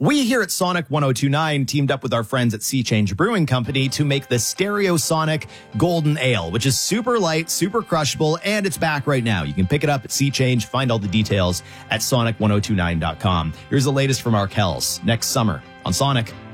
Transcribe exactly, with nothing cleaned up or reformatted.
We here at Sonic one oh two nine teamed up with our friends at Sea Change Brewing Company to make the Stereosonic Golden Ale, which is super light, super crushable, and it's back right now. You can pick it up at Sea Change. Find all the details at sonic ten twenty-nine dot com. Here's the latest from our Kells next summer on Sonic.